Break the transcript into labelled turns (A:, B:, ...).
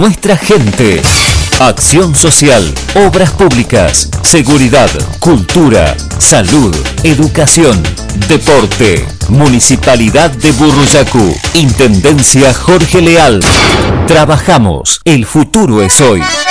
A: Nuestra gente. Acción social, obras públicas, seguridad, cultura, salud, educación, deporte. Municipalidad de Burruyacu. Intendencia Jorge Leal. Trabajamos. El futuro es hoy.